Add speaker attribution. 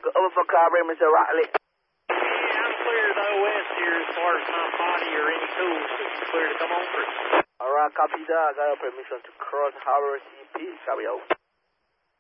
Speaker 1: Over for Carberry, Mr. Rockley.
Speaker 2: Yeah, I'm clear to the west here as far as my body or any tools. It's clear to come on through.
Speaker 1: Alright, copy that. I got a permission to cross Harbor CP. Copy out.